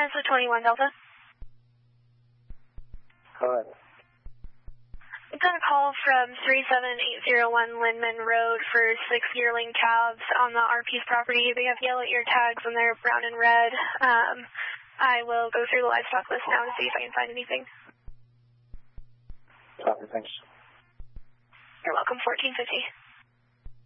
It's a 21 Delta. Go ahead. I got a call from 37801 Lindman Road for 6 yearling calves on the RP's property. They have yellow ear tags and they're brown and red. I will go through the livestock list now to see if I can find anything. Copy, thanks. You're welcome, 1450.